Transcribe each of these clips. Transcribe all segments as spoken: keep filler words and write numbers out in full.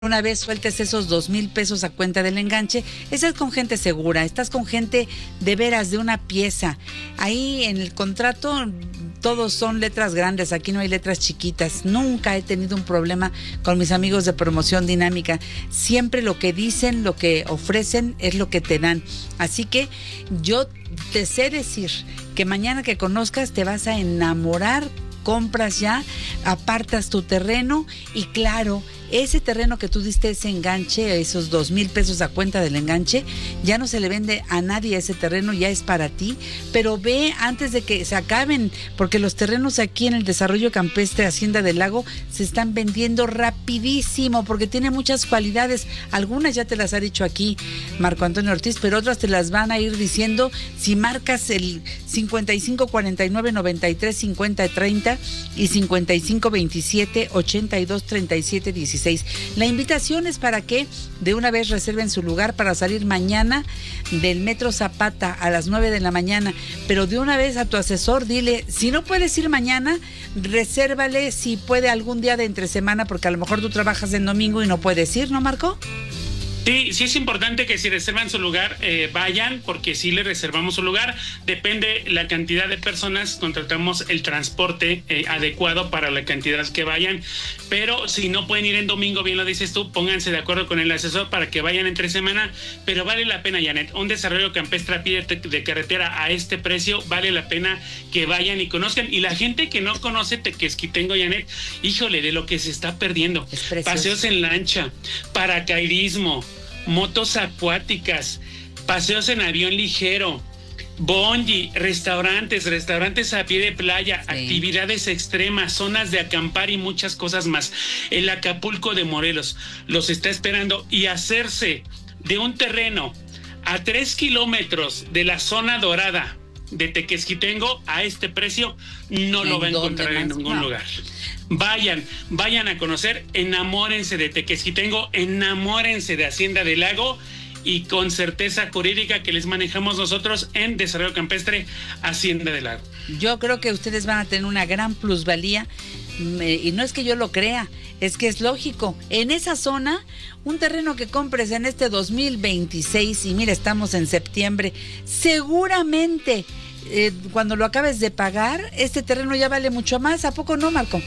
Una vez sueltes esos dos mil pesos a cuenta del enganche, estás con gente segura, estás con gente de veras de una pieza. Ahí en el contrato todos son letras grandes, aquí no hay letras chiquitas. Nunca he tenido un problema con mis amigos de Promoción Dinámica. Siempre lo que dicen, lo que ofrecen es lo que te dan. Así que yo te sé decir que mañana que conozcas te vas a enamorar. Compras ya, apartas tu terreno y claro, ese terreno que tú diste ese enganche, esos dos mil pesos a cuenta del enganche, ya no se le vende a nadie ese terreno, ya es para ti, pero ve antes de que se acaben, porque los terrenos aquí en el Desarrollo Campestre Hacienda del Lago se están vendiendo rapidísimo, porque tiene muchas cualidades, algunas ya te las ha dicho aquí Marco Antonio Ortiz, pero otras te las van a ir diciendo si marcas el cincuenta y cinco cuarenta y nueve noventa y tres cincuenta treinta y cincuenta y cinco veintisiete ochenta y dos treinta y siete dieciséis. La invitación es para que de una vez reserven su lugar para salir mañana del Metro Zapata a las nueve de la mañana, pero de una vez a tu asesor dile, si no puedes ir mañana, resérvale si puede algún día de entre semana, porque a lo mejor tú trabajas en domingo y no puedes ir, ¿no, Marco? Sí, sí es importante que si reservan su lugar, eh, vayan, porque si le reservamos su lugar, depende la cantidad de personas, contratamos el transporte eh, adecuado para la cantidad que vayan, pero si no pueden ir en domingo, bien lo dices tú, pónganse de acuerdo con el asesor para que vayan entre semana, pero vale la pena, Janet, un desarrollo campestre a pie de, de carretera a este precio, vale la pena que vayan y conozcan, y la gente que no conoce Tequesquitengo, Janet, híjole, de lo que se está perdiendo, paseos en lancha, paracaidismo, motos acuáticas, paseos en avión ligero, bungee, restaurantes, restaurantes a pie de playa, sí, actividades extremas, zonas de acampar y muchas cosas más. El Acapulco de Morelos los está esperando, y hacerse de un terreno a tres kilómetros de la zona dorada de Tequesquitengo a este precio no lo va a encontrar en ningún no. lugar. Vayan, vayan a conocer, enamórense de Tequesquitengo, enamórense de Hacienda del Lago, y con certeza jurídica que les manejamos nosotros en Desarrollo Campestre Hacienda del Lago. Yo creo que ustedes van a tener una gran plusvalía, y no es que yo lo crea, es que es lógico. En esa zona, un terreno que compres en este dos mil veintiséis, y mira, estamos en septiembre, seguramente eh, cuando lo acabes de pagar, este terreno ya vale mucho más. ¿A poco no, Marco?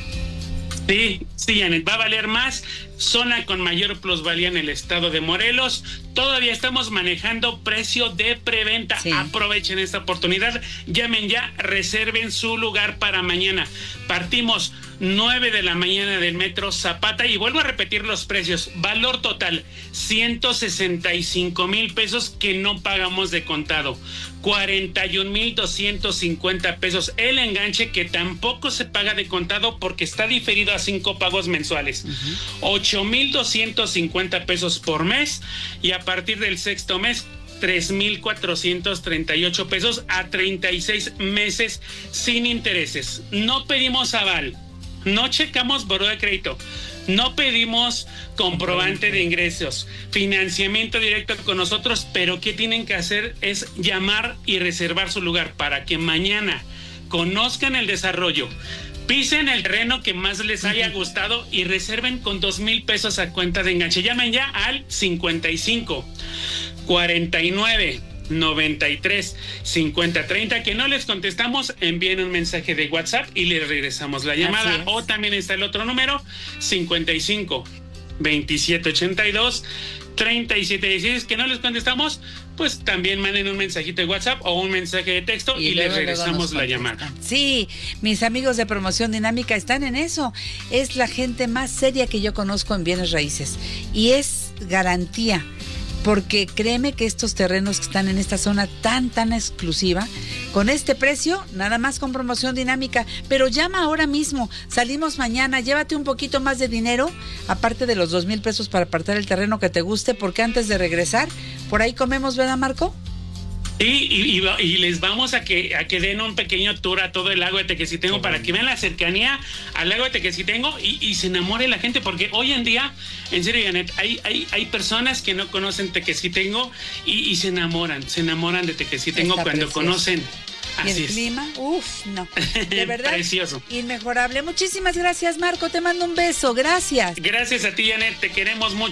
Sí, sí, Janet, va a valer más, zona con mayor plusvalía en el estado de Morelos. Todavía estamos manejando precio de preventa. Sí. Aprovechen esta oportunidad, llamen ya, reserven su lugar para mañana. Partimos nueve de la mañana del Metro Zapata, y vuelvo a repetir los precios. Valor total, ciento sesenta y cinco mil pesos que no pagamos de contado. cuarenta y un mil doscientos cincuenta pesos el enganche, que tampoco se paga de contado porque está diferido a cinco pagos mensuales. Uh-huh. ocho mil doscientos cincuenta pesos por mes, y a partir del sexto mes, tres mil cuatrocientos treinta y ocho pesos a treinta y seis meses sin intereses. No pedimos aval, no checamos buró de crédito, no pedimos comprobante de ingresos, financiamiento directo con nosotros, pero ¿qué tienen que hacer? Es llamar y reservar su lugar para que mañana conozcan el desarrollo, pisen el terreno que más les haya gustado y reserven con dos mil pesos a cuenta de enganche. Llamen ya al cincuenta y cinco cuarenta y nueve noventa y tres cincuenta treinta, que no les contestamos, envíen un mensaje de WhatsApp y les regresamos la llamada. O también está el otro número, cincuenta y cinco veintisiete ochenta y dos treinta y siete dieciséis, que no les contestamos, pues también manden un mensajito de WhatsApp o un mensaje de texto, y, y luego, les regresamos la llamada. Sí, mis amigos de Promoción Dinámica están en eso. Es la gente más seria que yo conozco en bienes raíces, y es garantía. Porque créeme que estos terrenos que están en esta zona tan, tan exclusiva, con este precio, nada más con Promoción Dinámica. Pero llama ahora mismo, salimos mañana, llévate un poquito más de dinero, aparte de los dos mil pesos para apartar el terreno que te guste, porque antes de regresar, por ahí comemos, ¿verdad, Marco? Sí, y, y, y les vamos a que a que den un pequeño tour a todo el lago de Tequesquitengo, sí, para que vean la cercanía al lago de Tequesquitengo y, y se enamore la gente, porque hoy en día, en serio, Janet, hay, hay, hay personas que no conocen Tequesquitengo y, y se enamoran, se enamoran de Tequesquitengo cuando precioso. conocen Y Así el es. clima, uff, no, de verdad, precioso. Inmejorable. Muchísimas gracias, Marco, te mando un beso, gracias. Gracias a ti, Janet, te queremos mucho.